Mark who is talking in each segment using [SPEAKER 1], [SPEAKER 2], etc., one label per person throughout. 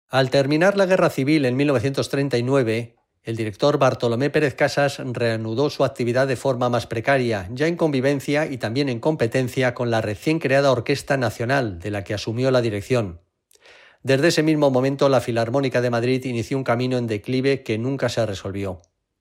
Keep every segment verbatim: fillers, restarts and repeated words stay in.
[SPEAKER 1] Al terminar la Guerra Civil en mil novecientos treinta y nueve, el director Bartolomé Pérez Casas reanudó su actividad de forma más precaria, ya en convivencia y también en competencia con la recién creada Orquesta Nacional, de la que asumió la dirección. Desde ese mismo momento, la Filarmónica de Madrid inició un camino en declive que nunca se resolvió.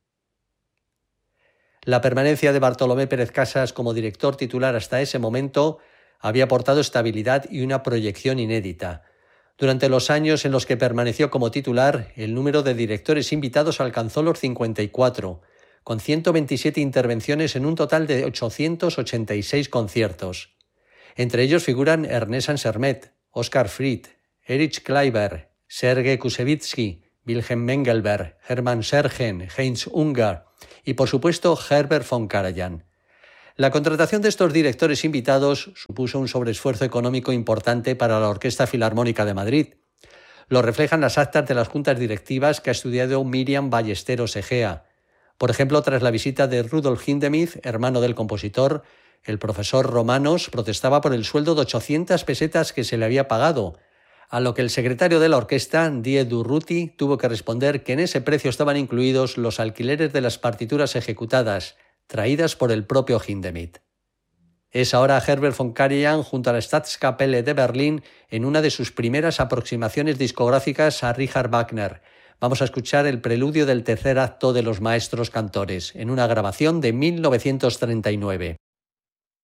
[SPEAKER 1] La permanencia de Bartolomé Pérez Casas como director titular hasta ese momento había aportado estabilidad y una proyección inédita. Durante los años en los que permaneció como titular, el número de directores invitados alcanzó los cincuenta y cuatro, con ciento veintisiete intervenciones en un total de ochocientos ochenta y seis conciertos. Entre ellos figuran Ernest Ansermet, Oskar Fried, Erich Kleiber, Sergei Kusevitsky, Wilhelm Mengelberg, Hermann Scherchen, Heinz Ungar y, por supuesto, Herbert von Karajan. La contratación de estos directores invitados supuso un sobreesfuerzo económico importante para la Orquesta Filarmónica de Madrid. Lo reflejan las actas de las juntas directivas que ha estudiado Miriam Ballesteros Egea. Por ejemplo, tras la visita de Rudolf Hindemith, hermano del compositor, el profesor Romanos protestaba por el sueldo de ochocientas pesetas que se le había pagado, a lo que el secretario de la orquesta, Die Durruti, tuvo que responder que en ese precio estaban incluidos los alquileres de las partituras ejecutadas, traídas por el propio Hindemith. Es ahora Herbert von Karajan junto a la Staatskapelle de Berlín en una de sus primeras aproximaciones discográficas a Richard Wagner. Vamos a escuchar el preludio del tercer acto de Los Maestros Cantores, en una grabación de mil novecientos treinta y nueve.